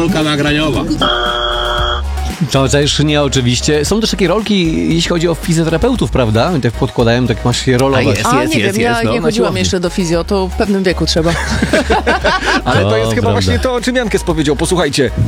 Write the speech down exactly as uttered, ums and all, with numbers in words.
rolka nagraniowa. To też nie oczywiście. Są też takie rolki, jeśli chodzi o fizjoterapeutów, prawda? I tak podkładają, tak masz się rolować. A, jest, A jest, nie jest, wiem, jest, ja no, nie na chodziłam siłowni. jeszcze do fizjo, to w pewnym wieku trzeba. Ale to To jest chyba prawda. właśnie to, o czym Jankes powiedział. Posłuchajcie,